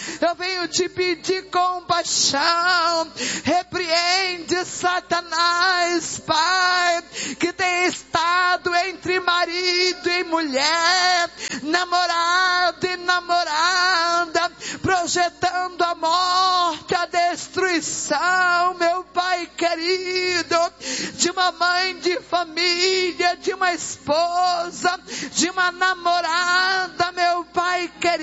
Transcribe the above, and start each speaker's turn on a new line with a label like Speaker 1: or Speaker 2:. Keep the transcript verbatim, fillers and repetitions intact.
Speaker 1: eu venho te pedir compaixão. Repreende Satanás, Pai, que tem estado entre marido e mulher, namorado e namorada, projetando a morte, a destruição, meu Pai querido, de uma mãe de família, de uma esposa, de uma namorada, meu Pai querido.